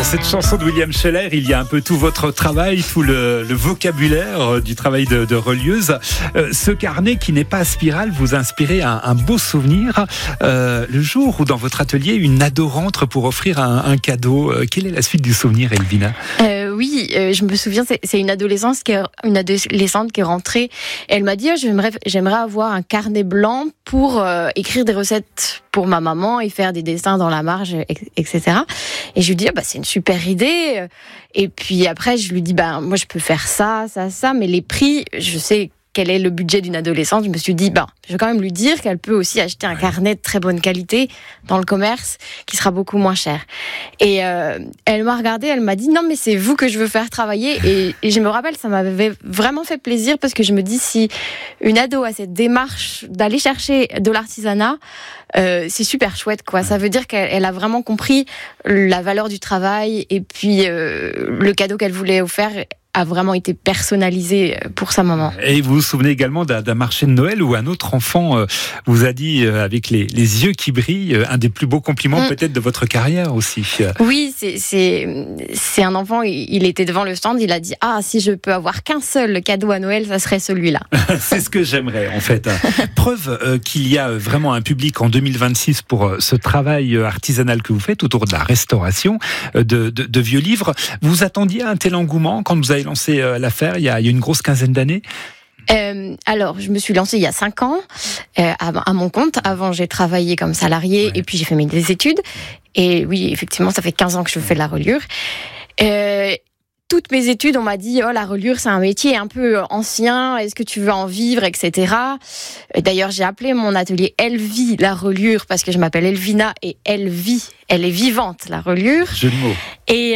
cette chanson de William Scheller, il y a un peu tout votre travail, tout le vocabulaire du travail de relieuse. Ce carnet qui n'est pas à spirale, vous inspirez un beau souvenir. Le jour où dans votre atelier, une ado rentre pour offrir un cadeau. Quelle est la suite du souvenir, Elvina ? Oui, je me souviens, c'est une adolescente qui est rentrée. Elle m'a dit j'aimerais avoir un carnet blanc pour écrire des recettes pour ma maman et faire des dessins dans la marge, etc. Et je lui dis c'est une super idée. Et puis après je lui dis moi je peux faire ça, mais les prix, je sais quel est le budget d'une adolescente. Je me suis dit, je vais quand même lui dire qu'elle peut aussi acheter un carnet de très bonne qualité dans le commerce, qui sera beaucoup moins cher. Et elle m'a regardée, elle m'a dit, non, mais c'est vous que je veux faire travailler. Et je me rappelle, ça m'avait vraiment fait plaisir, parce que je me dis, si une ado a cette démarche d'aller chercher de l'artisanat, c'est super chouette, quoi. Ça veut dire qu'elle a vraiment compris la valeur du travail, et puis le cadeau qu'elle voulait offrir a vraiment été personnalisé pour sa maman. Et vous vous souvenez également d'un marché de Noël où un autre enfant vous a dit, avec les yeux qui brillent, un des plus beaux compliments peut-être de votre carrière aussi. Oui, c'est un enfant, il était devant le stand, il a dit « si je peux avoir qu'un seul cadeau à Noël, ça serait celui-là. » C'est ce que j'aimerais en fait. Preuve qu'il y a vraiment un public en 2026 pour ce travail artisanal que vous faites autour de la restauration de vieux livres. Vous attendiez un tel engouement quand vous avez lancé l'affaire il y a une grosse quinzaine d'années? Alors, je me suis lancée il y a 5 ans à mon compte. Avant, j'ai travaillé comme salariée et puis j'ai fait mes études. Et oui, effectivement, ça fait 15 ans que je fais de la reliure. Toutes mes études, on m'a dit la reliure, c'est un métier un peu ancien. Est-ce que tu veux en vivre, etc. D'ailleurs, j'ai appelé mon atelier Elvie la reliure parce que je m'appelle Elvina et elle est vivante, la reliure. Jeu de mots.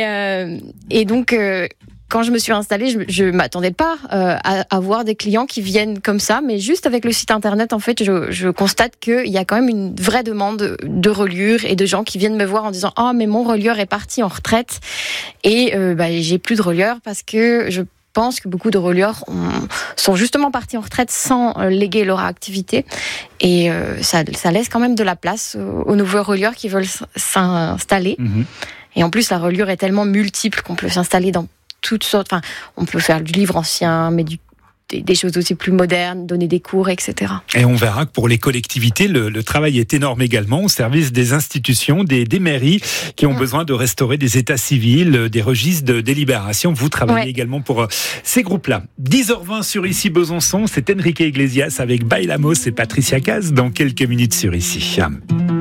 Et donc. Quand je me suis installée, je m'attendais pas à avoir des clients qui viennent comme ça, mais juste avec le site internet, en fait, je constate qu'il y a quand même une vraie demande de reliure et de gens qui viennent me voir en disant mais mon relieur est parti en retraite et j'ai plus de relieur parce que je pense que beaucoup de relieurs sont justement partis en retraite sans léguer leur activité et ça laisse quand même de la place aux nouveaux relieurs qui veulent s'installer. Et en plus, la reliure est tellement multiple qu'on peut s'installer dans toutes sortes, on peut faire du livre ancien, mais des choses aussi plus modernes, donner des cours, etc. Et on verra que pour les collectivités, le travail est énorme également, au service des institutions, des mairies qui ont besoin de restaurer des états civils, des registres de délibération. Vous travaillez également pour ces groupes-là. 10h20 sur Ici Besançon, c'est Enrique Iglesias avec Bailamos et Patricia Caz dans quelques minutes sur Ici.